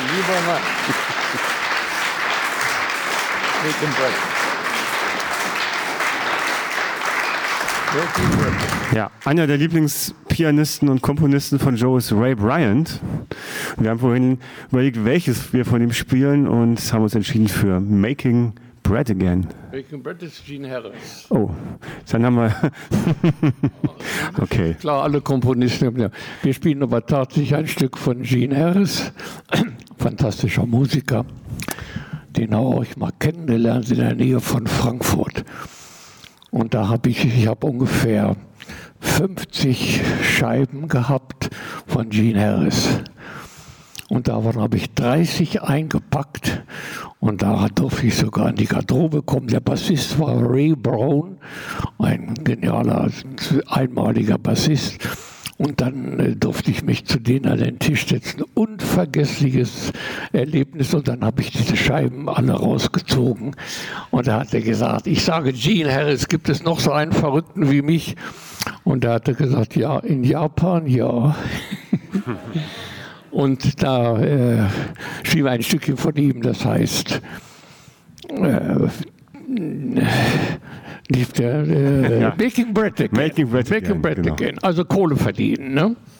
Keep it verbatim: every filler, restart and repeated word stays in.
lieber Mann. Making Bread. Ja, einer der Lieblingspianisten und Komponisten von Joe ist Ray Bryant. Wir haben vorhin überlegt, welches wir von ihm spielen und haben uns entschieden für Making Bread Again. Making Bread ist Gene Harris. Oh, dann haben wir... Okay. Klar, alle Komponisten. Wir spielen aber tatsächlich ein Stück von Gene Harris, fantastischer Musiker, den auch ich mal kennengelernt in der Nähe von Frankfurt. Und da habe ich, ich habe ungefähr fünfzig Scheiben gehabt von Gene Harris. Und davon habe ich dreißig eingepackt. Und da durfte ich sogar in die Garderobe kommen. Der Bassist war Ray Brown, ein genialer, einmaliger Bassist. Und dann äh, durfte ich mich zu denen an den Tisch setzen. Unvergessliches Erlebnis. Und dann habe ich diese Scheiben alle rausgezogen. Und da hat er gesagt, ich sage Gene Harris, gibt es noch so einen Verrückten wie mich? Und da hat er gesagt, ja, in Japan, ja. Und da äh, schrieb ein Stückchen von ihm, das heißt, äh, lief der äh, ja. Making Bread Again. Making Bread Making Again, Bread genau. Again. Also Kohle verdienen, ne?